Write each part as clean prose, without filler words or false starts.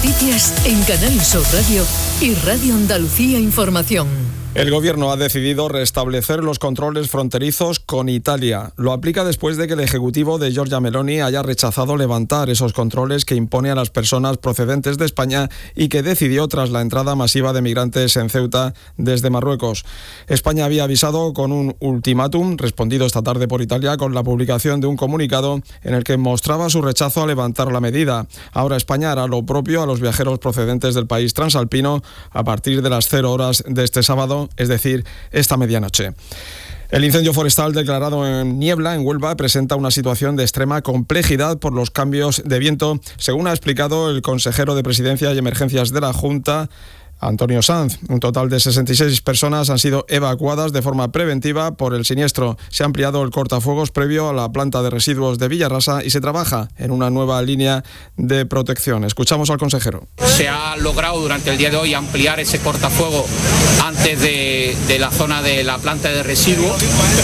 noticias en Canal Sur Radio y Radio Andalucía Información. El Gobierno ha decidido restablecer los controles fronterizos con Italia. Lo aplica después de que el Ejecutivo de Giorgia Meloni haya rechazado levantar esos controles que impone a las personas procedentes de España y que decidió tras la entrada masiva de migrantes en Ceuta desde Marruecos. España había avisado con un ultimátum, respondido esta tarde por Italia, con la publicación de un comunicado en el que mostraba su rechazo a levantar la medida. Ahora España hará lo propio a los viajeros procedentes del país transalpino a partir de las 0 horas de este sábado, es decir, esta medianoche. El incendio forestal declarado en Niebla, en Huelva, presenta una situación de extrema complejidad por los cambios de viento, según ha explicado el consejero de Presidencia y Emergencias de la Junta, Antonio Sanz. Un total de 66 personas han sido evacuadas de forma preventiva por el siniestro. Se ha ampliado el cortafuegos previo a la planta de residuos de Villarrasa y se trabaja en una nueva línea de protección. Escuchamos al consejero. Se ha logrado durante el día de hoy ampliar ese cortafuego antes de la zona de la planta de residuos,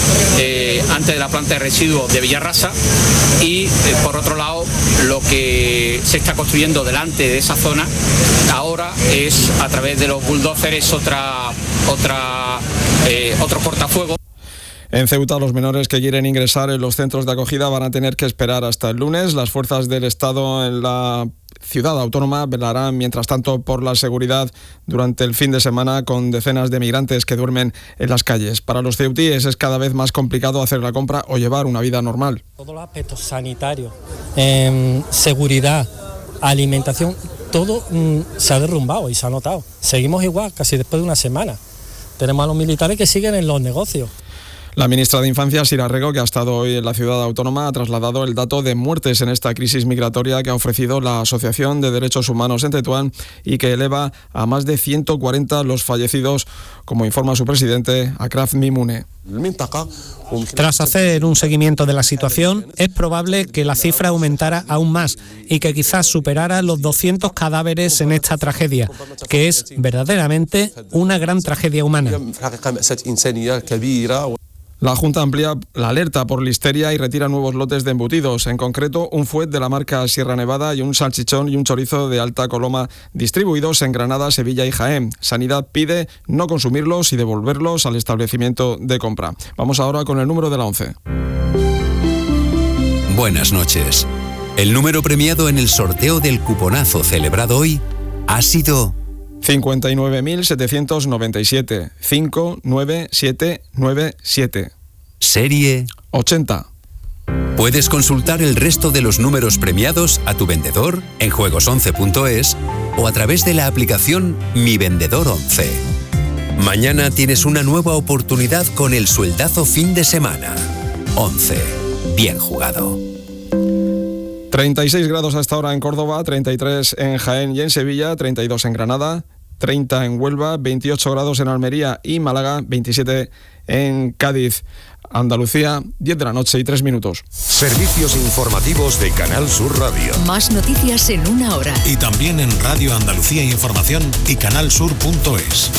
de Villarrasa, y por otro lado lo que se está construyendo delante de esa zona ahora es a través de los bulldozers otro cortafuego. En Ceuta, los menores que quieren ingresar en los centros de acogida van a tener que esperar hasta el lunes. Las fuerzas del Estado en la ciudad autónoma velarán, mientras tanto, por la seguridad durante el fin de semana, con decenas de migrantes que duermen en las calles. Para los ceutíes es cada vez más complicado hacer la compra o llevar una vida normal. Todos los aspectos sanitarios, seguridad, alimentación, todo se ha derrumbado y se ha notado. Seguimos igual, casi después de una semana. Tenemos a los militares que siguen en los negocios. La ministra de Infancia, Sira Rego, que ha estado hoy en la ciudad autónoma, ha trasladado el dato de muertes en esta crisis migratoria que ha ofrecido la Asociación de Derechos Humanos en Tetuán y que eleva a más de 140 los fallecidos, como informa su presidente, Akraf Mimune. Tras hacer un seguimiento de la situación, es probable que la cifra aumentara aún más y que quizás superara los 200 cadáveres en esta tragedia, que es verdaderamente una gran tragedia humana. La Junta amplía la alerta por listeria y retira nuevos lotes de embutidos, en concreto un fuet de la marca Sierra Nevada y un salchichón y un chorizo de alta coloma distribuidos en Granada, Sevilla y Jaén. Sanidad pide no consumirlos y devolverlos al establecimiento de compra. Vamos ahora con el número de la 11. Buenas noches. El número premiado en el sorteo del cuponazo celebrado hoy ha sido 59.797, 59797. Serie 80. Puedes consultar el resto de los números premiados a tu vendedor en juegos11.es o a través de la aplicación Mi Vendedor 11. Mañana tienes una nueva oportunidad con el sueldazo fin de semana. 11. Bien jugado. 36 grados hasta ahora en Córdoba, 33 en Jaén y en Sevilla, 32 en Granada, 30 en Huelva, 28 grados en Almería y Málaga, 27 en Cádiz. Andalucía, 10 de la noche y 3 minutos. Servicios informativos de Canal Sur Radio. Más noticias en una hora. Y también en Radio Andalucía Información y canalsur.es.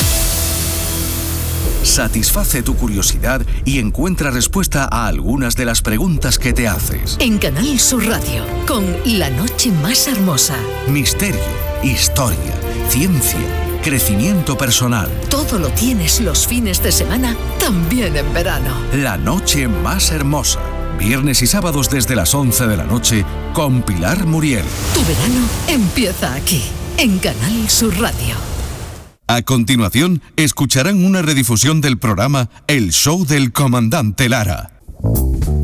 Satisface tu curiosidad y encuentra respuesta a algunas de las preguntas que te haces. En Canal Sur Radio, con La Noche Más Hermosa. Misterio, historia, ciencia, crecimiento personal. Todo lo tienes los fines de semana, también en verano. La Noche Más Hermosa. Viernes y sábados desde las 11 de la noche con Pilar Muriel. Tu verano empieza aquí, en Canal Sur Radio. A continuación, escucharán una redifusión del programa El Show del Comandante Lara.